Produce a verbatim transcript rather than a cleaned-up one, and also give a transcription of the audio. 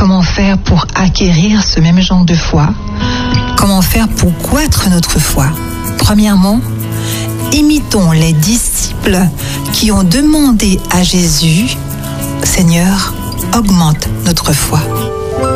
comment faire pour acquérir ce même genre de foi? Comment faire pour croître notre foi? Premièrement, imitons les disciples qui ont demandé à Jésus, Seigneur, augmente notre foi.